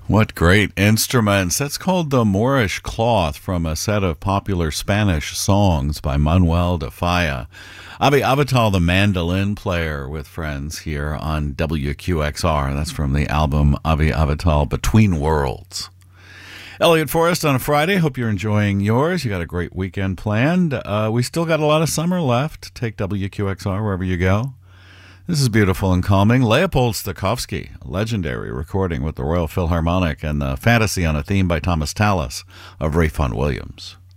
What great instruments. That's called the Moorish Cloth from a set of popular Spanish songs by Manuel de Falla. Avi Avital, the mandolin player, with friends here on WQXR. That's from the album Avi Avital, Between Worlds. Elliot Forrest on a Friday. Hope you're enjoying yours. You got a great weekend planned. We still got a lot of summer left. Take WQXR wherever you go. This is beautiful and calming. Leopold Stokowski, a legendary recording with the Royal Philharmonic, and the Fantasy on a Theme by Thomas Tallis of Ray Vaughan Williams.